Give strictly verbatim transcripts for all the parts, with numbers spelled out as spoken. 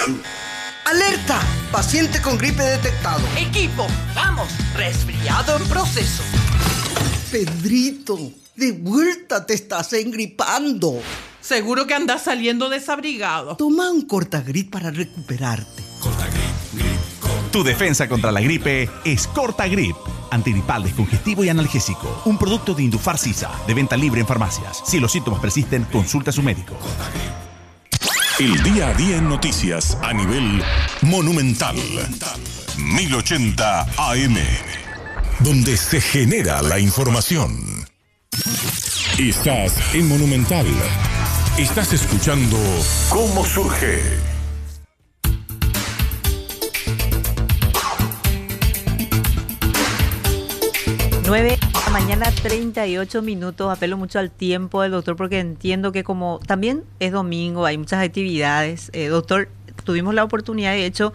¡Alerta! Paciente con gripe detectado. Equipo, vamos. Resfriado en proceso. Pedrito, de vuelta te estás engripando. Seguro que andas saliendo desabrigado. Toma un Cortagrip para recuperarte. Cortagrip, grip, Cortagrip. Tu defensa contra la gripe es Cortagrip. Antigripal, descongestivo y analgésico. Un producto de Indufar Sisa, de venta libre en farmacias. Si los síntomas persisten, consulta a su médico. El día a día en noticias a nivel monumental. mil ochenta A M. Donde se genera la información. Estás en Monumental. Estás escuchando Cómo Surge. nueve de la mañana, treinta y ocho minutos. Apelo mucho al tiempo del doctor porque entiendo que como también es domingo, hay muchas actividades. Eh, doctor, tuvimos la oportunidad, de hecho,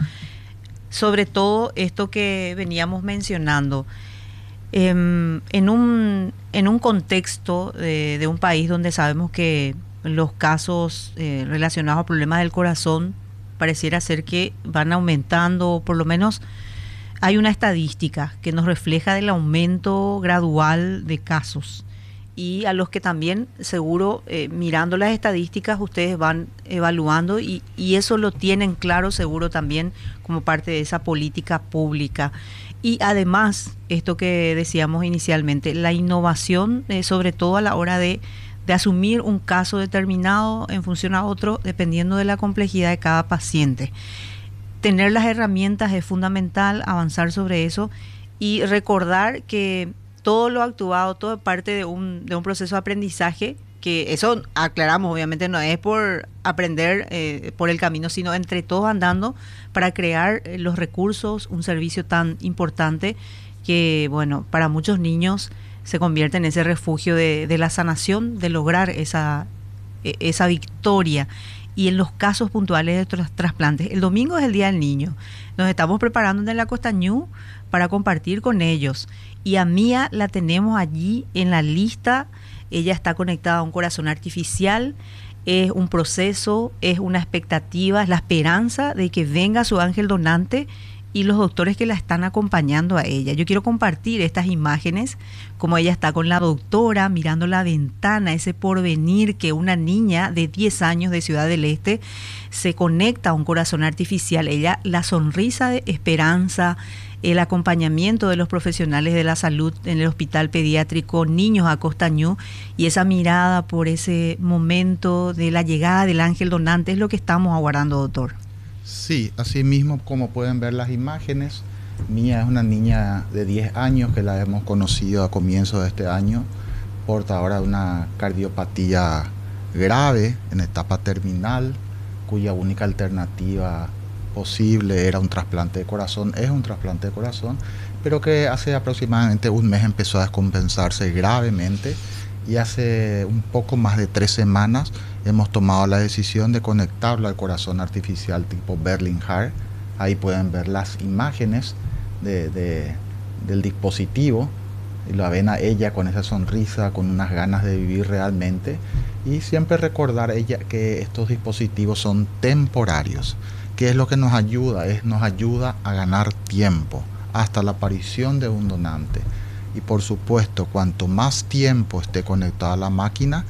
sobre todo esto que veníamos mencionando, eh, en un, en un contexto de, de un país donde sabemos que los casos eh, relacionados a problemas del corazón pareciera ser que van aumentando, por lo menos hay una estadística que nos refleja el aumento gradual de casos y a los que también seguro eh, mirando las estadísticas ustedes van evaluando y, y eso lo tienen claro seguro también como parte de esa política pública. Y además, esto que decíamos inicialmente, la innovación eh, sobre todo a la hora de, de asumir un caso determinado en función a otro dependiendo de la complejidad de cada paciente. Tener las herramientas es fundamental, avanzar sobre eso y recordar que todo lo actuado, todo es parte de un, de un proceso de aprendizaje, que eso aclaramos, obviamente no es por aprender eh, por el camino, sino entre todos andando para crear eh, los recursos, un servicio tan importante que, bueno, para muchos niños se convierte en ese refugio de, de la sanación, de lograr esa, esa victoria. Y en los casos puntuales de los trasplantes, el domingo es el Día del Niño. Nos estamos preparando en la Costa Ñu para compartir con ellos. Y a Mía la tenemos allí en la lista. Ella está conectada a un corazón artificial. Es un proceso, es una expectativa, es la esperanza de que venga su ángel donante y los doctores que la están acompañando a ella. Yo quiero compartir estas imágenes, como ella está con la doctora mirando la ventana, ese porvenir que una niña de diez años de Ciudad del Este se conecta a un corazón artificial. Ella, la sonrisa de esperanza, el acompañamiento de los profesionales de la salud en el hospital pediátrico Niños a Costa Ñu y esa mirada por ese momento de la llegada del ángel donante es lo que estamos aguardando, doctor. Sí, así mismo como pueden ver las imágenes, Mía es una niña de diez años que la hemos conocido a comienzos de este año, portadora de una cardiopatía grave en etapa terminal, cuya única alternativa posible era un trasplante de corazón, es un trasplante de corazón, pero que hace aproximadamente un mes empezó a descompensarse gravemente y hace un poco más de tres semanas hemos tomado la decisión de conectarlo al corazón artificial tipo Berlin Heart. Ahí pueden ver las imágenes de, de, del dispositivo y la ven a ella con esa sonrisa, con unas ganas de vivir realmente, y siempre recordar ella que estos dispositivos son temporarios. ¿Qué es lo que nos ayuda? Es, nos ayuda a ganar tiempo hasta la aparición de un donante. Y por supuesto, cuanto más tiempo esté conectada a la máquina,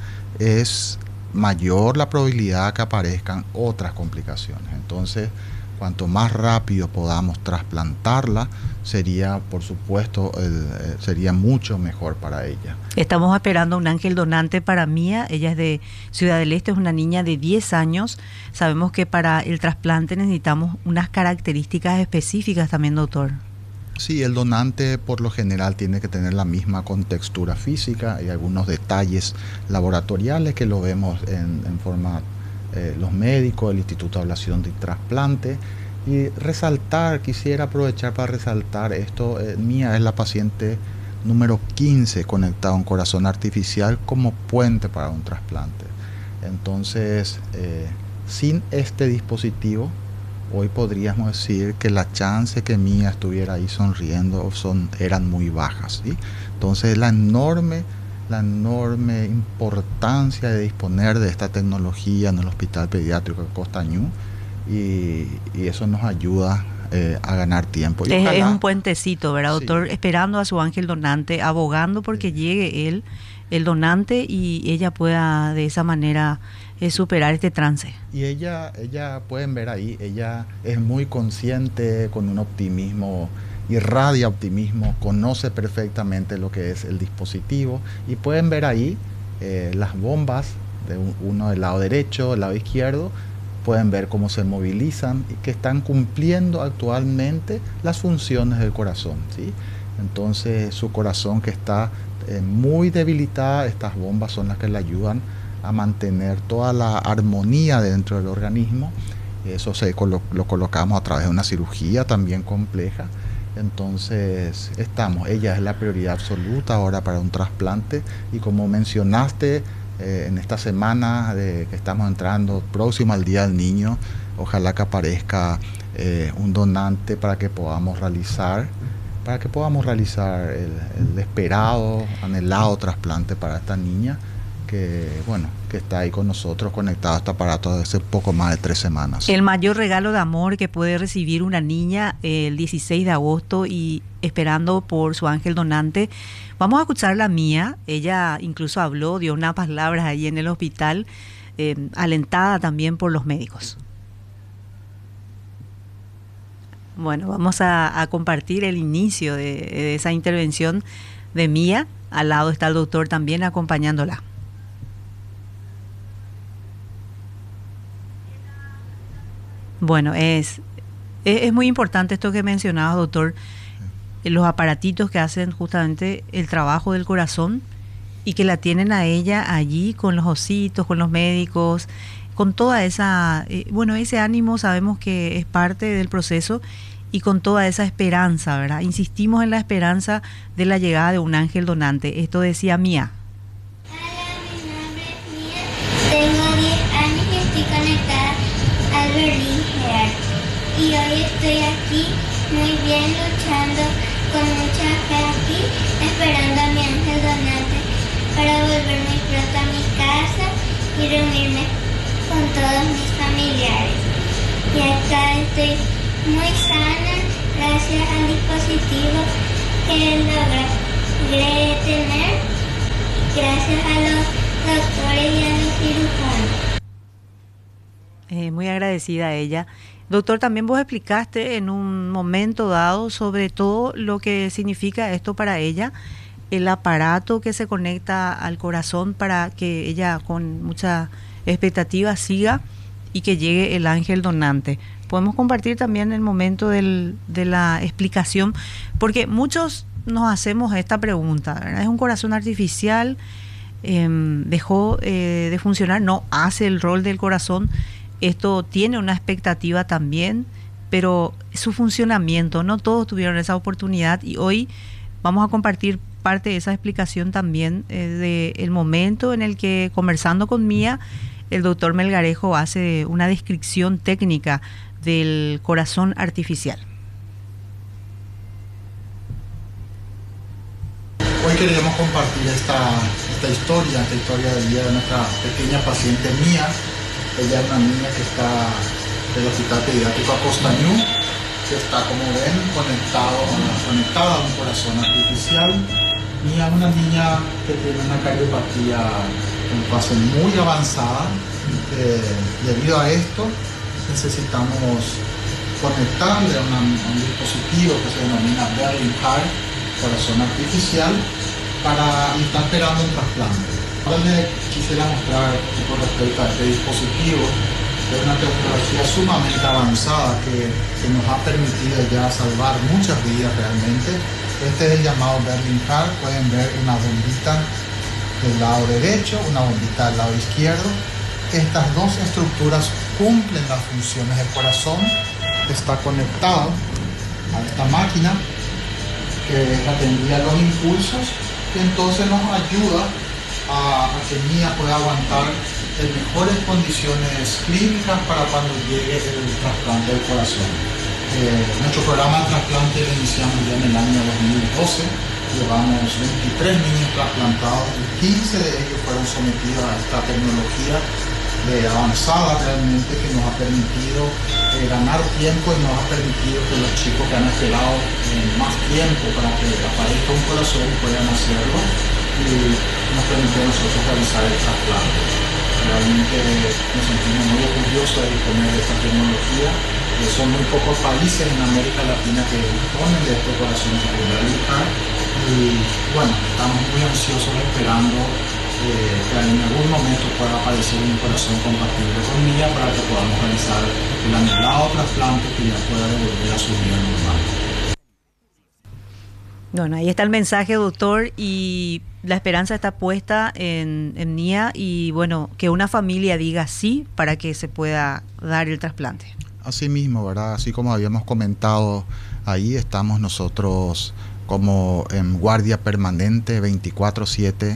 es mayor la probabilidad que aparezcan otras complicaciones. Entonces, cuanto más rápido podamos trasplantarla, sería, por supuesto, el, eh, sería mucho mejor para ella. Estamos esperando un ángel donante para Mía. Ella es de Ciudad del Este, es una niña de diez años. Sabemos que para el trasplante necesitamos unas características específicas también, doctor. Sí, el donante por lo general tiene que tener la misma contextura física y algunos detalles laboratoriales que lo vemos en, en forma eh, los médicos, el Instituto de Ablación y Trasplante. Y resaltar, quisiera aprovechar para resaltar esto, eh, Mía es la paciente número quince conectada a un corazón artificial como puente para un trasplante. Entonces, eh, sin este dispositivo, hoy podríamos decir que la chance que Mía estuviera ahí sonriendo son, eran muy bajas, ¿sí? Entonces la enorme, la enorme importancia de disponer de esta tecnología en el Hospital Pediátrico de Costa Ñu y, y eso nos ayuda eh, a ganar tiempo. Y es, ojalá, es un puentecito, ¿verdad, doctor? Sí. Esperando a su ángel donante, abogando porque Sí. llegue él, el donante, y ella pueda de esa manera eh, superar este trance. Y ella, ella, pueden ver ahí, ella es muy consciente, con un optimismo, irradia optimismo, conoce perfectamente lo que es el dispositivo, y pueden ver ahí eh, las bombas, de un, uno del lado derecho, del lado izquierdo, pueden ver cómo se movilizan y que están cumpliendo actualmente las funciones del corazón, ¿sí? Entonces su corazón, que está eh, muy debilitada, estas bombas son las que le ayudan a mantener toda la armonía dentro del organismo. Eso se colo lo colocamos a través de una cirugía también compleja. Entonces estamos, ella es la prioridad absoluta ahora para un trasplante, y como mencionaste, eh, en esta semana de que estamos entrando próxima al Día del Niño, ojalá que aparezca eh, un donante para que podamos realizar para que podamos realizar el, el esperado, anhelado trasplante para esta niña que, bueno, que está ahí con nosotros conectado a este aparato desde hace poco más de tres semanas. El mayor regalo de amor que puede recibir una niña eh, el dieciséis de agosto, y esperando por su ángel donante. Vamos a escuchar la Mía. Ella incluso habló, dio unas palabras ahí en el hospital, eh, alentada también por los médicos. Bueno, vamos a, a compartir el inicio de, de esa intervención de Mía. Al lado está el doctor también acompañándola. Bueno, es, es, es muy importante esto que mencionaba, doctor, los aparatitos que hacen justamente el trabajo del corazón y que la tienen a ella allí con los ositos, con los médicos, con toda esa, eh, bueno, ese ánimo sabemos que es parte del proceso, y con toda esa esperanza, ¿verdad? Insistimos en la esperanza de la llegada de un ángel donante. Esto decía Mía. Hola, mi nombre es Mía, tengo diez años y estoy conectada al Berlin Heart. Y hoy estoy aquí muy bien, luchando con mucha fe aquí, esperando a mi ángel donante para volver muy pronto a mi casa y reunirme con todos mis familiares. Y acá estoy muy sana gracias al dispositivo que logré tener, gracias a los doctores y a los cirujanos. Eh, muy agradecida a ella. Doctor, también vos explicaste en un momento dado sobre todo lo que significa esto para ella, el aparato que se conecta al corazón para que ella con mucha expectativa siga y que llegue el ángel donante. Podemos compartir también el momento del, de la explicación, porque muchos nos hacemos esta pregunta, ¿verdad? ¿Es un corazón artificial? Eh, ¿Dejó eh, de funcionar? ¿No hace el rol del corazón? Esto tiene una expectativa también, pero su funcionamiento, no todos tuvieron esa oportunidad, y hoy vamos a compartir parte de esa explicación también eh, del momento en el que, conversando con Mía, el doctor Melgarejo hace una descripción técnica del corazón artificial. Hoy queríamos compartir esta, esta historia, esta historia del día de nuestra pequeña paciente Mía. Ella es una niña que está del Hospital Pediátrico Acostañú, que está, como ven, conectado, conectada a un corazón artificial. Mía es una niña que tiene una cardiopatía en fase muy avanzada. Eh, debido a esto, necesitamos conectarle a, una, a un dispositivo que se denomina Berlin Heart, corazón artificial, para y está esperando un trasplante. Ahora les quisiera mostrar con respecto a este dispositivo, que es una tecnología sumamente avanzada que, que nos ha permitido ya salvar muchas vidas realmente. Este es el llamado Berlin Heart. Pueden ver una bombita del lado derecho, una bombita del lado izquierdo. Estas dos estructuras cumplen las funciones del corazón. Está conectado a esta máquina que es la que envía los impulsos, y entonces nos ayuda a, a que Mía pueda aguantar en mejores condiciones clínicas para cuando llegue el trasplante del corazón. Eh, nuestro programa de trasplante lo iniciamos ya en el año dos mil doce. Llevamos veintitrés niños trasplantados y quince de ellos fueron sometidos a esta tecnología eh, avanzada realmente, que nos ha permitido eh, ganar tiempo y nos ha permitido que los chicos que han esperado eh, más tiempo para que aparezca un corazón puedan hacerlo, y nos permitió a nosotros realizar el trasplante. Realmente nos sentimos muy orgullosos de disponer de esta tecnología. Eh, son muy pocos países en América Latina que disponen de este corazón secundario vital, y bueno, estamos muy ansiosos esperando eh, que en algún momento pueda aparecer un corazón compatible con Mía para que podamos realizar el anhelado trasplante que ya pueda devolver a su vida normal. Bueno, ahí está el mensaje, doctor, y la esperanza está puesta en, en Nia, y bueno, que una familia diga sí para que se pueda dar el trasplante. Así mismo, ¿verdad? Así como habíamos comentado, ahí estamos nosotros como en guardia permanente veinticuatro siete,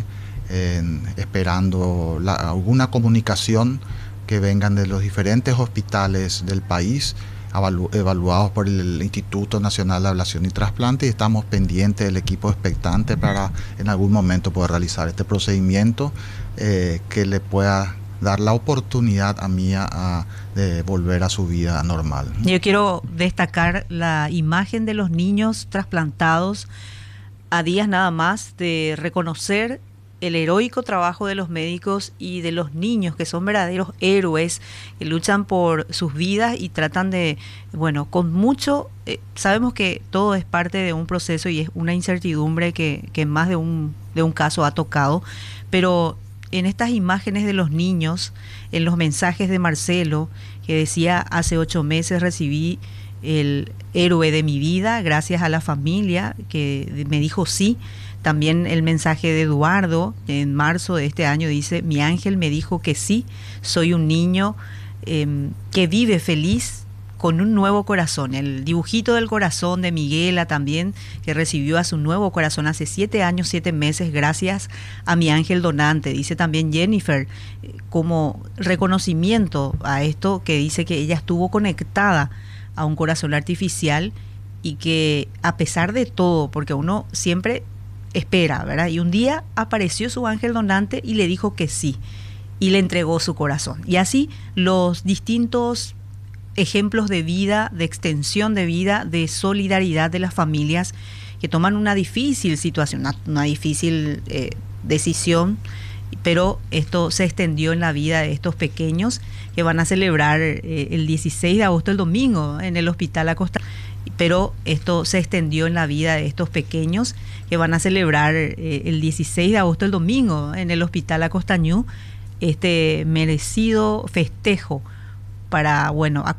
esperando la, alguna comunicación que vengan de los diferentes hospitales del país, Evalu evaluados por el Instituto Nacional de Ablación y Trasplante, y estamos pendientes del equipo expectante para en algún momento poder realizar este procedimiento eh, que le pueda dar la oportunidad a Mía a, de volver a su vida normal. Yo quiero destacar la imagen de los niños trasplantados a días nada más de reconocer el heroico trabajo de los médicos y de los niños, que son verdaderos héroes, que luchan por sus vidas y tratan de, bueno, con mucho, eh, sabemos que todo es parte de un proceso y es una incertidumbre que, que más de un, de un caso ha tocado, pero en estas imágenes de los niños, en los mensajes de Marcelo, que decía: hace ocho meses recibí el héroe de mi vida gracias a la familia que me dijo sí. También el mensaje de Eduardo en marzo de este año dice: mi ángel me dijo que sí, soy un niño eh, que vive feliz con un nuevo corazón. El dibujito del corazón de Miguela también, que recibió a su nuevo corazón hace siete años, siete meses, gracias a mi ángel donante. Dice también Jennifer, eh, como reconocimiento a esto, que dice que ella estuvo conectada a un corazón artificial y que a pesar de todo, porque uno siempre espera, ¿verdad? Y un día apareció su ángel donante y le dijo que sí, y le entregó su corazón. Y así los distintos ejemplos de vida, de extensión de vida, de solidaridad de las familias que toman una difícil situación, una, una difícil eh, decisión, pero esto se extendió en la vida de estos pequeños que van a celebrar eh, el dieciséis de agosto, el domingo, en el Hospital Acosta. Pero esto se extendió en la vida de estos pequeños que van a celebrar eh, el dieciséis de agosto, el domingo, en el Hospital Acostañú, este merecido festejo para, bueno,